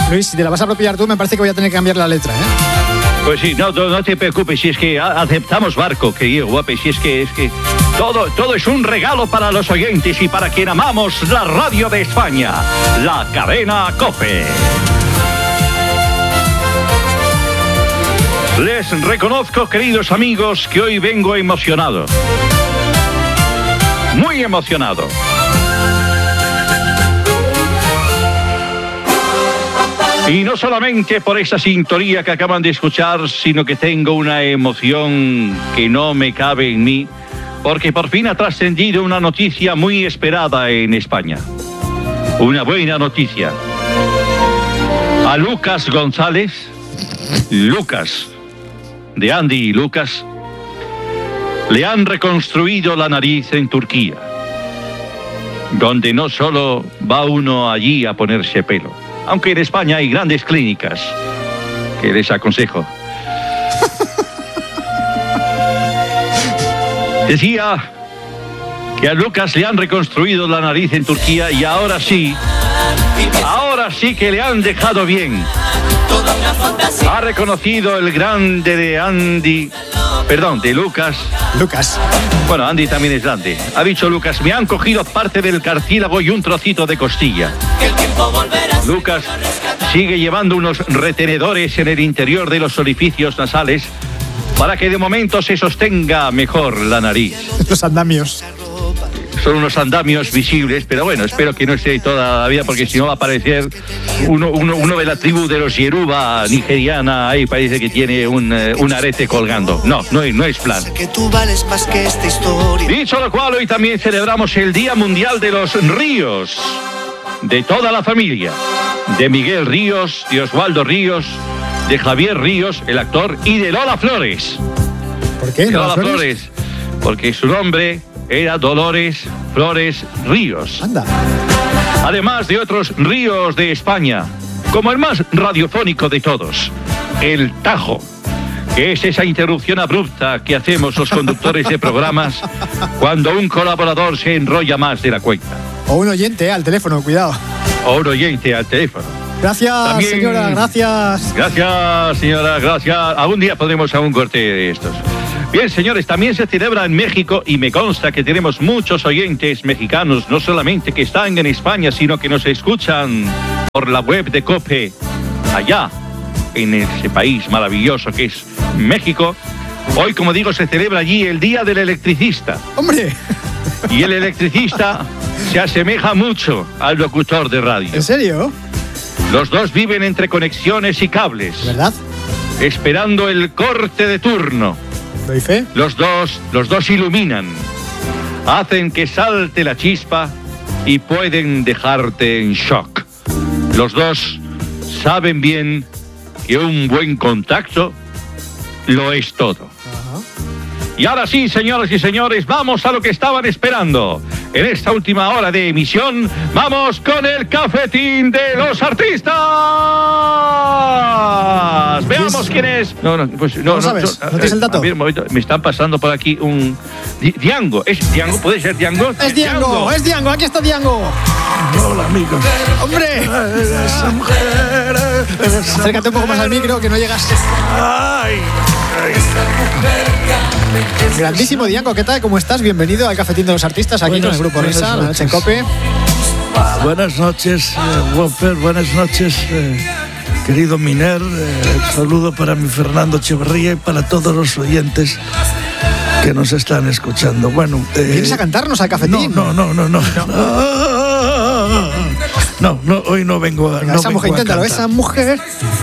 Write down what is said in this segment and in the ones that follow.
Luis, si te la vas a apropiar tú, me parece que voy a tener que cambiar la letra, ¿eh? Pues sí, no te preocupes, si es que aceptamos barco, querido guape, si es que todo es un regalo para los oyentes y para quien amamos la radio de España, la cadena COPE. Les reconozco, queridos amigos, que hoy vengo emocionado. Muy emocionado. Y no solamente por esa sintonía que acaban de escuchar, sino que tengo una emoción que no me cabe en mí, porque por fin ha trascendido una noticia muy esperada en España. Una buena noticia. A Lucas González, Lucas, de Andy y Lucas, le han reconstruido la nariz en Turquía, donde no solo va uno allí a ponerse pelo, aunque en España hay grandes clínicas que les aconsejo. Decía que a Lucas le han reconstruido la nariz en Turquía y ahora sí que le han dejado bien. Ha reconocido el grande de Lucas. Bueno, Andy también es grande. Ha dicho Lucas, me han cogido parte del cartílago y un trocito de costilla. Lucas sigue llevando unos retenedores en el interior de los orificios nasales para que de momento se sostenga mejor la nariz. Los andamios. Son unos andamios visibles, pero bueno, espero que no esté todavía, porque si no va a aparecer uno de la tribu de los Yeruba nigeriana, ahí parece que tiene un arete colgando. No es plan. Dicho lo cual, hoy también celebramos el Día Mundial de los Ríos, de toda la familia, de Miguel Ríos, de Osvaldo Ríos, de Javier Ríos, el actor, y de Lola Flores. ¿Por qué? Lola Flores, porque su nombre era Dolores Flores Ríos. Anda. Además de otros ríos de España, como el más radiofónico de todos, el Tajo, que es esa interrupción abrupta que hacemos los conductores de programas cuando un colaborador se enrolla más de la cuenta. O un oyente al teléfono, cuidado. O un oyente al teléfono. Gracias, también, señora, gracias. Gracias, señora, gracias. Algún día podremos a un corte de estos. Bien, señores, también se celebra en México y me consta que tenemos muchos oyentes mexicanos, no solamente que están en España, sino que nos escuchan por la web de COPE, allá, en ese país maravilloso que es México. Hoy, como digo, se celebra allí el Día del Electricista. ¡Hombre! Y el electricista se asemeja mucho al locutor de radio. ¿En serio? Los dos viven entre conexiones y cables. ¿Verdad? Esperando el corte de turno. ¿Doy fe? Los dos iluminan, hacen que salte la chispa y pueden dejarte en shock. Los dos saben bien que un buen contacto lo es todo. Ajá. Y ahora sí, señoras y señores, vamos a lo que estaban esperando. En esta última hora de emisión, vamos con el cafetín de los artistas. Veamos quién es. No sabes, ¿no tienes el dato? A ver, un momento, me están pasando por aquí un... Diango, ¿es Diango? ¿Puede ser Diango? Es Diango, aquí está Diango. Hola, amigos. ¡Hombre! Esa mujer. Acércate un poco más al micro, que no llegas. Ay. Grandísimo Diango, ¿qué tal? ¿Cómo estás? Bienvenido al Cafetín de los Artistas, aquí con el Grupo Risa, la noche en COPE. Buenas noches, Whopper, buenas noches, querido Miner. Saludo para mi Fernando Echeverría y para todos los oyentes que nos están escuchando. Bueno, ¿vienes a cantarnos al cafetín? No, hoy no vengo a... Venga, esa mujer, inténtalo, esa mujer.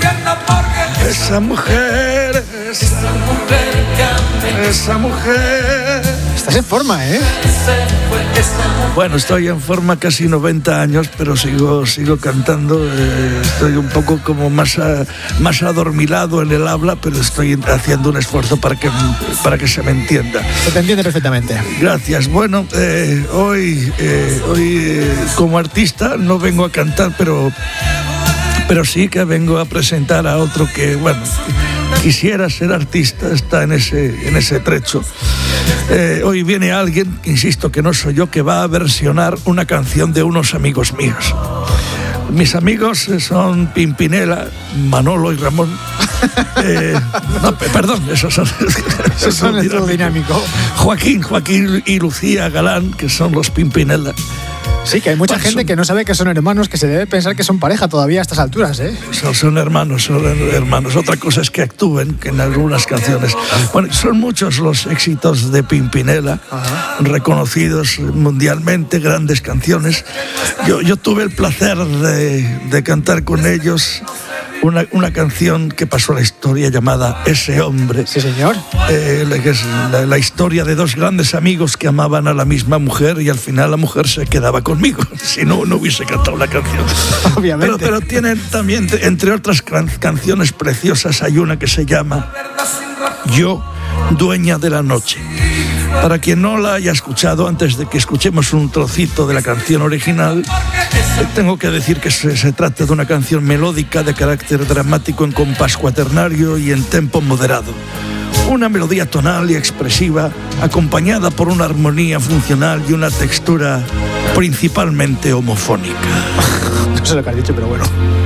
Estás en forma, ¿eh? Bueno, estoy en forma, casi 90 años, pero sigo cantando. Estoy un poco como más adormilado en el habla, pero estoy haciendo un esfuerzo para que se me entienda. Se te entiende perfectamente. Gracias. Bueno, hoy como artista no vengo a cantar, pero sí que vengo a presentar a otro que, bueno, quisiera ser artista, está en ese trecho. Hoy viene alguien, insisto que no soy yo, que va a versionar una canción de unos amigos míos. Mis amigos son Pimpinela, Manolo y Ramón. No, perdón, esos son el dúo dinámico. Joaquín y Lucía Galán, que son los Pimpinela. Sí, que hay mucha gente que no sabe que son hermanos, que se debe pensar que son pareja todavía a estas alturas, ¿eh? Son hermanos. Otra cosa es que actúen, que en algunas canciones. Bueno, son muchos los éxitos de Pimpinela, reconocidos mundialmente, grandes canciones. Yo tuve el placer de cantar con ellos una canción que pasó a la historia llamada Ese hombre. Sí, señor. Que es la historia de dos grandes amigos que amaban a la misma mujer y al final la mujer se quedaba conmigo. Si no hubiese cantado la canción. Obviamente. Pero tienen también, entre otras canciones preciosas, hay una que se llama Yo, dueña de la noche. Para quien no la haya escuchado, antes de que escuchemos un trocito de la canción original, tengo que decir que se trata de una canción melódica de carácter dramático en compás cuaternario y en tempo moderado. Una melodía tonal y expresiva, acompañada por una armonía funcional y una textura principalmente homofónica. No sé lo que has dicho, pero bueno.